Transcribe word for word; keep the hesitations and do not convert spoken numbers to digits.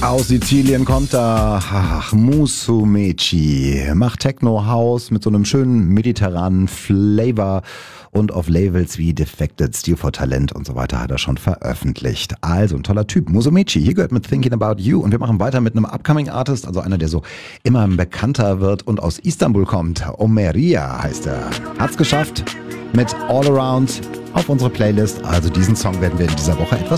Aus Sizilien kommt er, ach, Musumeci, macht Techno House mit so einem schönen mediterranen Flavor und auf Labels wie Defected, Steal for Talent und so weiter hat er schon veröffentlicht. Also ein toller Typ, Musumeci, hier gehört mit Thinking About You und wir machen weiter mit einem Upcoming Artist, also einer, der so immer bekannter wird und aus Istanbul kommt. Omeria heißt er. Hat's geschafft mit All Around auf unsere Playlist, also diesen Song werden wir in dieser Woche etwas